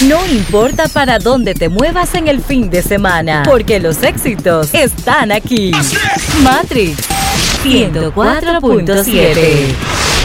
No importa para dónde te muevas en el fin de semana, porque los éxitos están aquí. Matrix 104.7